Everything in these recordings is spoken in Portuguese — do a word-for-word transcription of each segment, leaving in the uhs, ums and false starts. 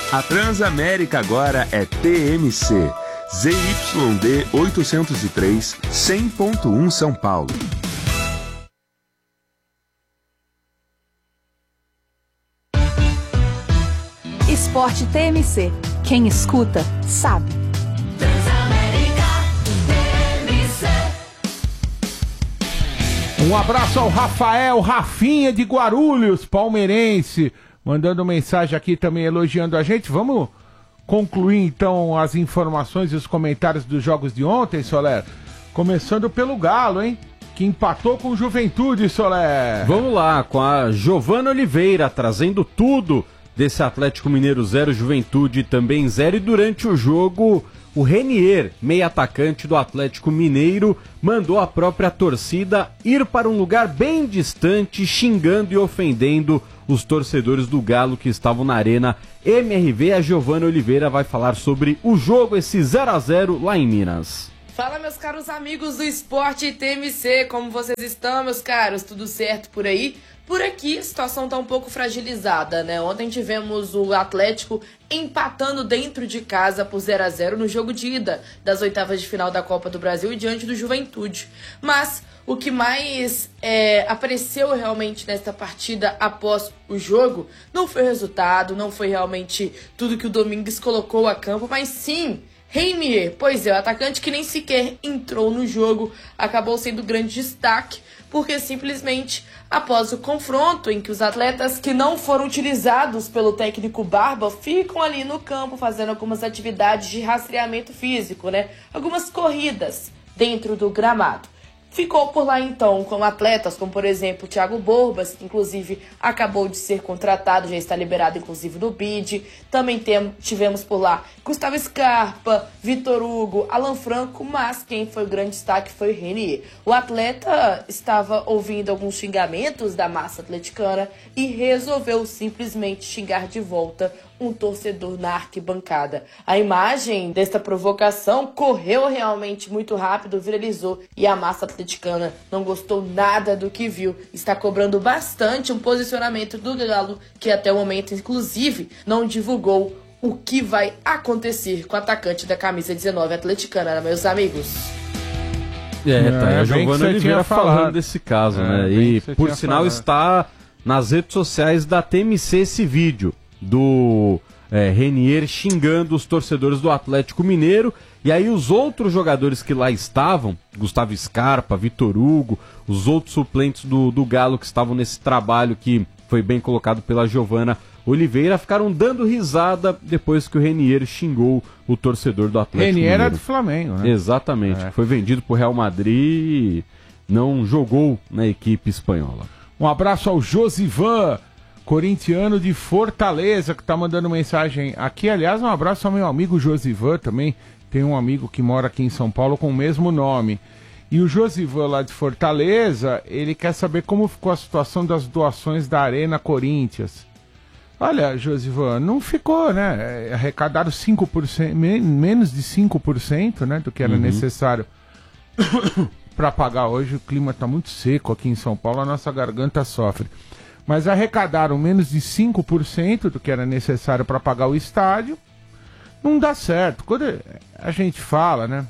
A Transamérica agora é T M C, Z Y D oitocentos e três, cem ponto um São Paulo. Esporte T M C. Quem escuta, sabe. Transamérica T M C. Um abraço ao Rafael Rafinha de Guarulhos, palmeirense, mandando mensagem aqui também elogiando a gente. Vamos concluir então as informações e os comentários dos jogos de ontem, Soler? Começando pelo Galo, hein? Que empatou com o Juventude, Soler. Vamos lá, com a Giovana Oliveira trazendo tudo desse Atlético Mineiro zero, Juventude também zero. E durante o jogo, o Renier, meio atacante do Atlético Mineiro, mandou a própria torcida ir para um lugar bem distante, xingando e ofendendo os torcedores do Galo que estavam na Arena M R V. A Giovana Oliveira vai falar sobre o jogo, esse zero a zero lá em Minas. Fala, meus caros amigos do Esporte T M C, como vocês estão, meus caros? Tudo certo por aí? Por aqui a situação tá um pouco fragilizada, né? Ontem tivemos o Atlético empatando dentro de casa por zero a zero no jogo de ida das oitavas de final da Copa do Brasil e diante do Juventude. Mas o que mais é, apareceu realmente nesta partida após o jogo não foi o resultado, não foi realmente tudo que o Domingues colocou a campo, mas sim Renier, pois é, o atacante que nem sequer entrou no jogo, acabou sendo grande destaque, porque simplesmente após o confronto em que os atletas que não foram utilizados pelo técnico Barba ficam ali no campo fazendo algumas atividades de rastreamento físico, né? Algumas corridas dentro do gramado. Ficou por lá então com atletas como, por exemplo, o Thiago Borbas, que inclusive acabou de ser contratado, já está liberado inclusive no B I D. Também tem, tivemos por lá Gustavo Scarpa, Vitor Hugo, Alan Franco, mas quem foi o grande destaque foi o Renier. O atleta estava ouvindo alguns xingamentos da massa atleticana e resolveu simplesmente xingar de volta um torcedor na arquibancada. A imagem desta provocação correu realmente muito rápido, viralizou e a massa atleticana não gostou nada do que viu. Está cobrando bastante um posicionamento do Galo, que até o momento, inclusive, não divulgou o que vai acontecer com o atacante da camisa dezenove atleticana, né, meus amigos? É, tá aí É, a bem que Giovana você Oliveira tinha falado. falando desse caso, É, né? bem E que você por tinha sinal falado. está nas redes sociais da T M C esse vídeo do é, Renier xingando os torcedores do Atlético Mineiro. E aí os outros jogadores que lá estavam, Gustavo Scarpa, Vitor Hugo, os outros suplentes do, do Galo que estavam nesse trabalho que foi bem colocado pela Giovana Oliveira, ficaram dando risada depois que o Renier xingou o torcedor do Atlético Renier Mineiro. era do Flamengo, né? Exatamente, É. foi vendido por Real Madrid e não jogou na equipe espanhola. Um abraço ao Josivan, corintiano de Fortaleza, que tá mandando mensagem aqui. Aliás, um abraço ao meu amigo Josivan também. Tem um amigo que mora aqui em São Paulo com o mesmo nome. E o Josivan lá de Fortaleza, ele quer saber como ficou a situação das doações da Arena Corinthians. Olha, Josivan, não ficou, né? É, arrecadaram cinco por cento, men- menos de cinco por cento, né, do que era Uhum. necessário para pagar. Hoje o clima tá muito seco aqui em São Paulo, a nossa garganta sofre. Mas arrecadaram menos de cinco por cento do que era necessário para pagar o estádio. Não dá certo. Quando a gente fala, né,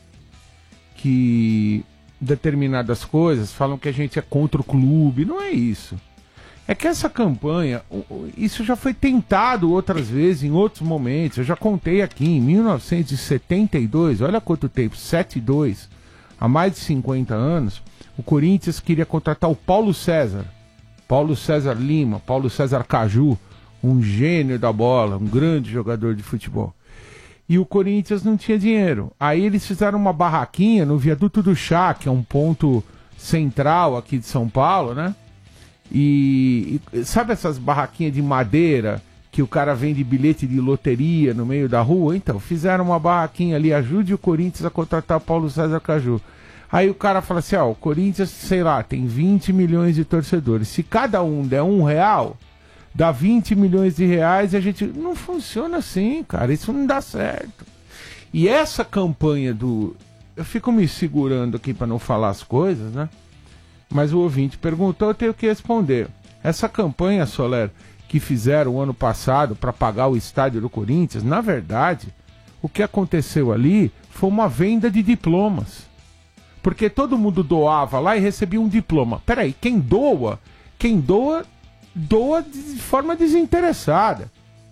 que determinadas coisas falam que a gente é contra o clube, não é isso. É que essa campanha, o- o- isso já foi tentado outras vezes, em outros momentos. Eu já contei aqui, em mil novecentos e setenta e dois, olha quanto tempo, setenta e dois, há mais de cinquenta anos, o Corinthians queria contratar o Paulo César. Paulo César Lima, Paulo César Caju, um gênio da bola, um grande jogador de futebol. E o Corinthians não tinha dinheiro. Aí eles fizeram uma barraquinha no Viaduto do Chá, que é um ponto central aqui de São Paulo, né? E, e sabe essas barraquinhas de madeira que o cara vende bilhete de loteria no meio da rua? Então, fizeram uma barraquinha ali, ajude o Corinthians a contratar Paulo César Caju. Aí o cara fala assim, ó, o Corinthians, sei lá, tem vinte milhões de torcedores. Se cada um der um real, dá vinte milhões de reais e a gente... Não funciona assim, cara, isso não dá certo. E essa campanha do... Eu fico me segurando aqui para não falar as coisas, né? Mas o ouvinte perguntou, eu tenho que responder. Essa campanha, Soler, que fizeram o ano passado para pagar o estádio do Corinthians, na verdade, o que aconteceu ali foi uma venda de diplomas. Porque todo mundo doava lá e recebia um diploma. Peraí, quem doa, quem doa, doa de forma desinteressada.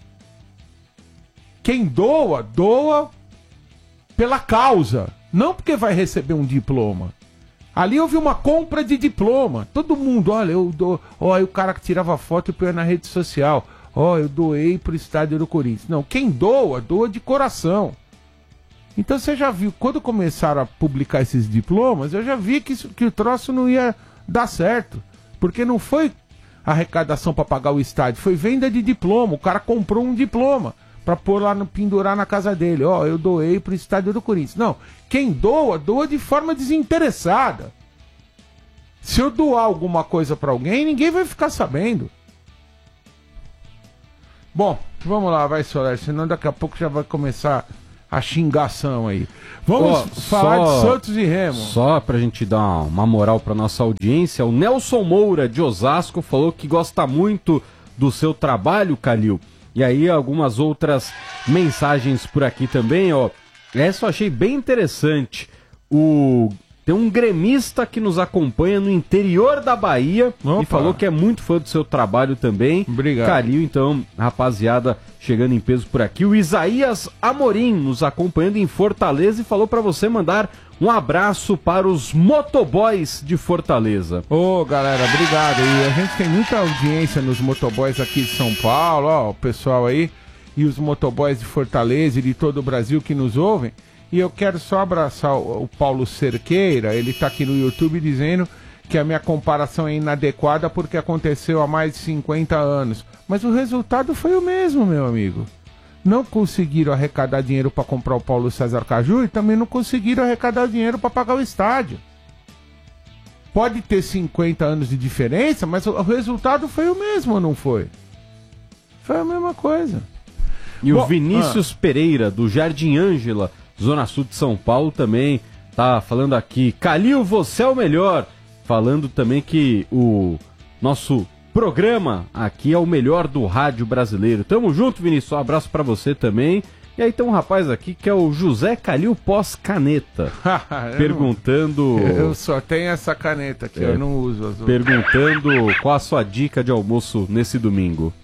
Quem doa, doa pela causa, não porque vai receber um diploma. Ali houve uma compra de diploma. Todo mundo, olha, eu dou. Olha, o cara que tirava foto e põe na rede social. Ó, eu doei pro estádio do Corinthians. Não, quem doa, doa de coração. Então você já viu, quando começaram a publicar esses diplomas, eu já vi que, isso, que o troço não ia dar certo. Porque não foi arrecadação para pagar o estádio, foi venda de diploma. O cara comprou um diploma para pôr lá, no, pendurar na casa dele. Ó, eu doei pro estádio do Corinthians. Não, quem doa, doa de forma desinteressada. Se eu doar alguma coisa para alguém, ninguém vai ficar sabendo. Bom, vamos lá, vai, Soler, senão daqui a pouco já vai começar a xingação aí. Vamos oh, falar só, de Santos e Remo. Só pra gente dar uma moral pra nossa audiência, o Nelson Moura, de Osasco, falou que gosta muito do seu trabalho, Calil. E aí algumas outras mensagens por aqui também, ó. Essa eu achei bem interessante. O... Tem um gremista que nos acompanha no interior da Bahia. Opa. E falou que é muito fã do seu trabalho também. Obrigado. Calil, então, rapaziada, chegando em peso por aqui. O Isaías Amorim nos acompanhando em Fortaleza e falou pra você mandar um abraço para os motoboys de Fortaleza. Ô, oh, galera, obrigado. E a gente tem muita audiência nos motoboys aqui de São Paulo, ó, o pessoal aí, e os motoboys de Fortaleza e de todo o Brasil que nos ouvem. E eu quero só abraçar o, o Paulo Cerqueira, ele tá aqui no YouTube dizendo que a minha comparação é inadequada porque aconteceu há mais de cinquenta anos. Mas o resultado foi o mesmo, meu amigo. Não conseguiram arrecadar dinheiro para comprar o Paulo César Caju e também não conseguiram arrecadar dinheiro para pagar o estádio. Pode ter cinquenta anos de diferença, mas o, o resultado foi o mesmo ou não foi? Foi a mesma coisa. E Bom, o Vinícius ah. Pereira, do Jardim Ângela, Zona Sul de São Paulo, também tá falando aqui. Calil, você é o melhor. Falando também que o nosso programa aqui é o melhor do rádio brasileiro. Tamo junto, Vinícius. Um abraço pra você também. E aí tem um rapaz aqui que é o José Calil Pós-Caneta. perguntando... Não... Eu só tenho essa caneta aqui, é, eu não uso as outras. Perguntando qual a sua dica de almoço nesse domingo.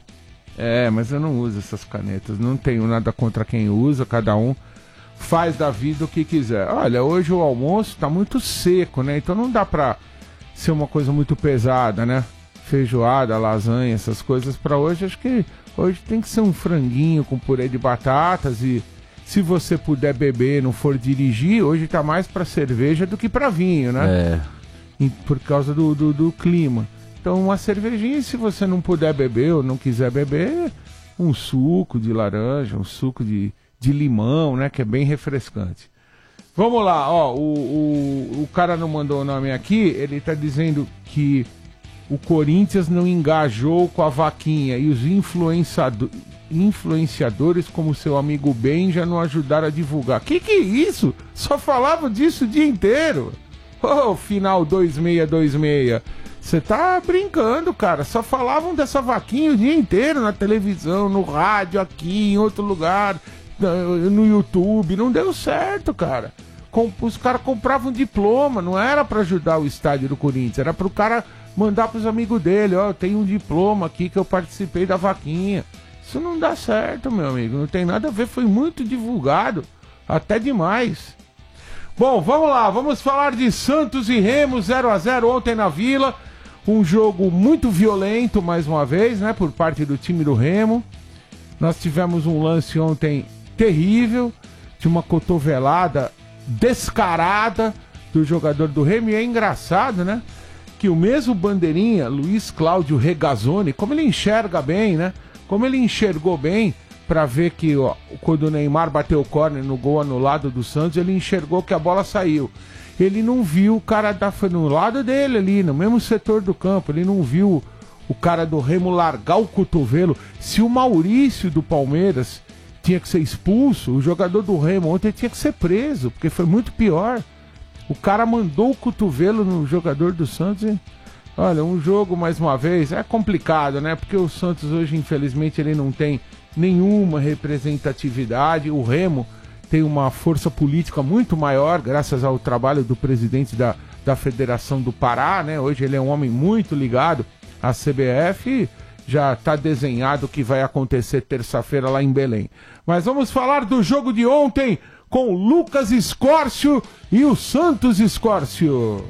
É, mas eu não uso essas canetas. Não tenho nada contra quem usa, cada um faz da vida o que quiser. Olha, hoje o almoço tá muito seco, né? Então não dá pra ser uma coisa muito pesada, né? Feijoada, lasanha, essas coisas pra hoje. Acho que hoje tem que ser um franguinho com purê de batatas e se você puder beber, não for dirigir, hoje tá mais pra cerveja do que pra vinho, né? É. E por causa do, do, do clima. Então uma cervejinha, se você não puder beber ou não quiser beber, um suco de laranja, um suco de... de limão, né, que é bem refrescante. Vamos lá, ó, o, o, o cara não mandou o nome aqui, ele tá dizendo que o Corinthians não engajou com a vaquinha e os influenciado, influenciadores como seu amigo Ben já não ajudaram a divulgar. Que que é isso? Só falava disso o dia inteiro. Ô, oh, final dois seis dois seis. Você tá brincando, cara. Só falavam dessa vaquinha o dia inteiro na televisão, no rádio, aqui, em outro lugar... no YouTube, não deu certo, cara. Com, os caras compravam diploma, não era pra ajudar o estádio do Corinthians, era pro cara mandar pros amigos dele, ó, eu tenho um diploma aqui que eu participei da vaquinha. Isso não dá certo, meu amigo, não tem nada a ver, foi muito divulgado, até demais. Bom, vamos lá, vamos falar de Santos e Remo, zero a zero ontem na Vila, um jogo muito violento, mais uma vez, né, por parte do time do Remo. Nós tivemos um lance ontem terrível, de uma cotovelada descarada do jogador do Remo, e é engraçado, né, que o mesmo bandeirinha, Luiz Cláudio Regazzoni, como ele enxerga bem, né, como ele enxergou bem, pra ver que ó, quando o Neymar bateu o córner no gol anulado do Santos, ele enxergou que a bola saiu, ele não viu o cara da, foi no lado dele ali, no mesmo setor do campo, ele não viu o cara do Remo largar o cotovelo. Se o Maurício do Palmeiras tinha que ser expulso, o jogador do Remo ontem tinha que ser preso, porque foi muito pior. O cara mandou o cotovelo no jogador do Santos e Olha, um jogo, mais uma vez, é complicado, né? Porque o Santos hoje, infelizmente, ele não tem nenhuma representatividade. O Remo tem uma força política muito maior, graças ao trabalho do presidente da, da Federação do Pará, né? Hoje ele é um homem muito ligado à C B F e já está desenhado o que vai acontecer terça-feira lá em Belém. Mas vamos falar do jogo de ontem com o Lucas Escórcio e o Santos Escórcio.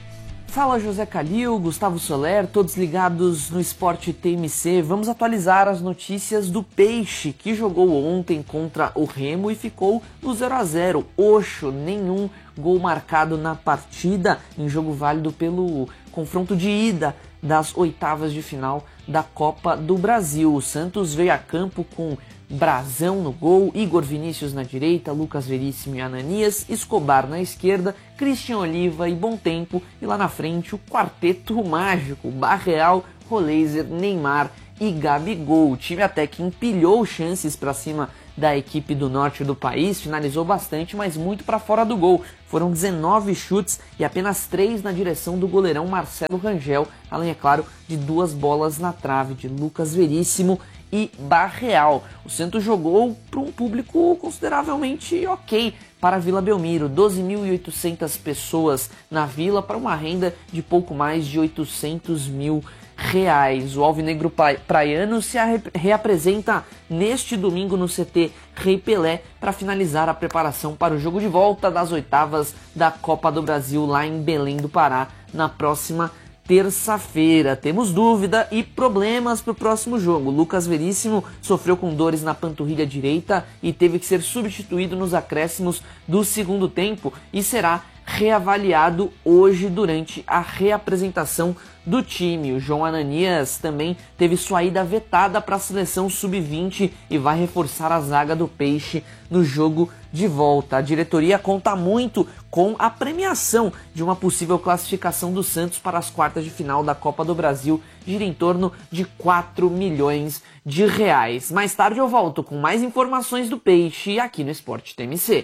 Fala José Calil, Gustavo Soler, todos ligados no Esporte T M C. Vamos atualizar as notícias do Peixe, que jogou ontem contra o Remo e ficou no zero a zero. Oxo, nenhum gol marcado na partida, em jogo válido pelo confronto de ida das oitavas de final da Copa do Brasil. O Santos veio a campo com Brazão no gol, Igor Vinícius na direita, Lucas Veríssimo e Ananias, Escobar na esquerda, Christian Oliva e Bom Tempo, e lá na frente o quarteto mágico, Barreal, Roleiser, Neymar e Gabigol. O time até que empilhou chances para cima da equipe do norte do país, finalizou bastante, mas muito para fora do gol. Foram dezenove chutes e apenas três na direção do goleirão Marcelo Rangel, além, é claro, de duas bolas na trave de Lucas Veríssimo e Barreal. O Santos jogou para um público consideravelmente ok para a Vila Belmiro, doze mil e oitocentas pessoas na Vila, para uma renda de pouco mais de oitocentos mil reais. O alvinegro praiano se reapresenta neste domingo no C T Rei Pelé para finalizar a preparação para o jogo de volta das oitavas da Copa do Brasil lá em Belém do Pará na próxima terça-feira. Temos dúvida e problemas para o próximo jogo. Lucas Veríssimo sofreu com dores na panturrilha direita e teve que ser substituído nos acréscimos do segundo tempo e será reavaliado hoje durante a reapresentação do time. O João Ananias também teve sua ida vetada para a seleção sub vinte e vai reforçar a zaga do Peixe no jogo de volta. A diretoria conta muito com a premiação de uma possível classificação do Santos para as quartas de final da Copa do Brasil, gira em torno de quatro milhões de reais. Mais tarde eu volto com mais informações do Peixe aqui no Esporte T M C.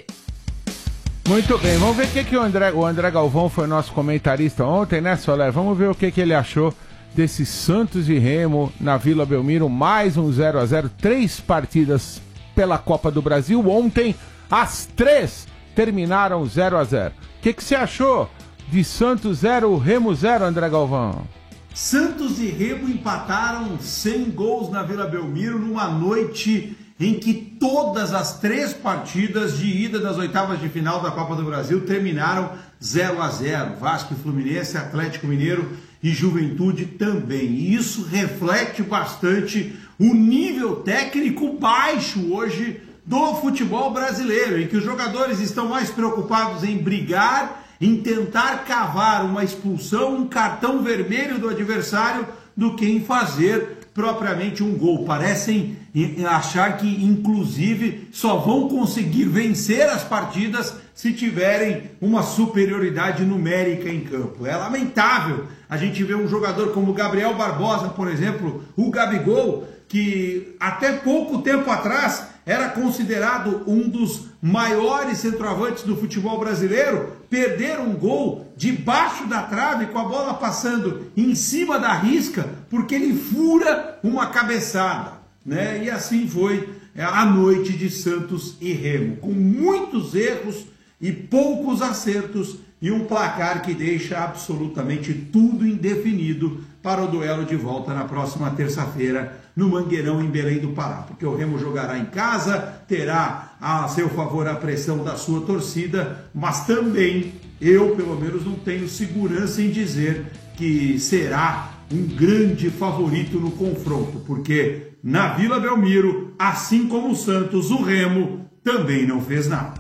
Muito bem, vamos ver o que, que o André, o André Galvão foi nosso comentarista ontem, né, Soler? Vamos ver o que, que ele achou desse Santos e Remo na Vila Belmiro, mais um zero a zero, três partidas pela Copa do Brasil. Ontem, as três terminaram zero a zero. O que, que você achou de Santos zero, Remo zero, André Galvão? Santos e Remo empataram sem gols na Vila Belmiro numa noite em que todas as três partidas de ida das oitavas de final da Copa do Brasil terminaram zero a zero. Vasco e Fluminense, Atlético Mineiro e Juventude também. E isso reflete bastante o nível técnico baixo hoje do futebol brasileiro, em que os jogadores estão mais preocupados em brigar, em tentar cavar uma expulsão, um cartão vermelho do adversário, do que em fazer propriamente um gol. Parecem achar que, inclusive, só vão conseguir vencer as partidas se tiverem uma superioridade numérica em campo. É lamentável a gente ver um jogador como Gabriel Barbosa, por exemplo, o Gabigol, que até pouco tempo atrás era considerado um dos maiores centroavantes do futebol brasileiro, perder um gol debaixo da trave com a bola passando em cima da risca porque ele fura uma cabeçada, né? E assim foi a noite de Santos e Remo, com muitos erros e poucos acertos e um placar que deixa absolutamente tudo indefinido para o duelo de volta na próxima terça-feira no Mangueirão, em Belém do Pará, porque o Remo jogará em casa, terá a seu favor a pressão da sua torcida, mas também eu, pelo menos, não tenho segurança em dizer que será um grande favorito no confronto, porque na Vila Belmiro, assim como o Santos, o Remo também não fez nada.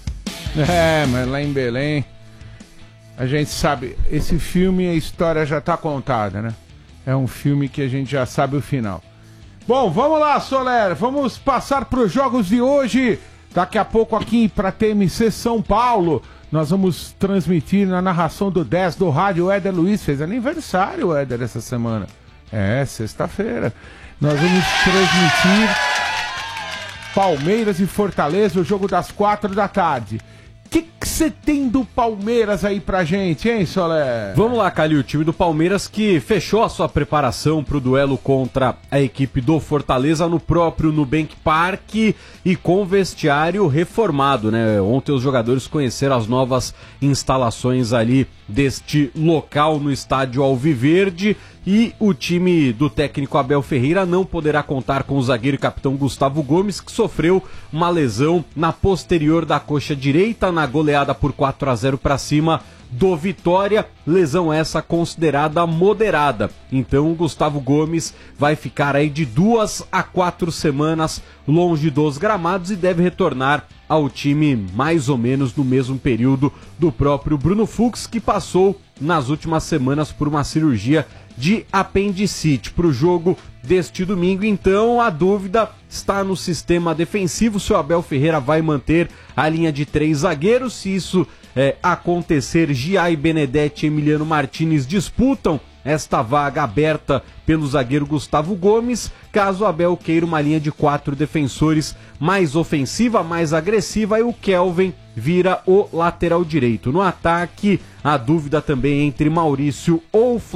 É, mas lá em Belém, a gente sabe, esse filme, a história já está contada, né? É um filme que a gente já sabe o final. Bom, vamos lá, Soler, vamos passar para os jogos de hoje. Daqui a pouco aqui para T M C São Paulo, nós vamos transmitir na narração do dez do rádio. O Éder Luiz fez aniversário, o Éder, essa semana. É, sexta-feira. Nós vamos transmitir Palmeiras e Fortaleza, o jogo das quatro da tarde. O que você tem do Palmeiras aí pra gente, hein, Solé? Vamos lá, Calil, o time do Palmeiras que fechou a sua preparação para o duelo contra a equipe do Fortaleza no próprio Nubank Park e com vestiário reformado, né? Ontem os jogadores conheceram as novas instalações ali deste local no estádio Alviverde e o time do técnico Abel Ferreira não poderá contar com o zagueiro e capitão Gustavo Gomes, que sofreu uma lesão na posterior da coxa direita na goleada por quatro a zero para cima do Vitória, lesão essa considerada moderada. Então o Gustavo Gomes vai ficar aí de duas a quatro semanas longe dos gramados e deve retornar ao time mais ou menos no mesmo período do próprio Bruno Fux, que passou nas últimas semanas por uma cirurgia de apendicite. Para o jogo deste domingo, então, a dúvida está no sistema defensivo, se o Abel Ferreira vai manter a linha de três zagueiros. Se isso é, acontecer, Gia e Benedetti e Emiliano Martinez disputam esta vaga aberta pelo zagueiro Gustavo Gomes, caso o Abel queira uma linha de quatro defensores mais ofensiva, mais agressiva, e o Kelvin vira o lateral direito. No ataque, a dúvida também entre Maurício ou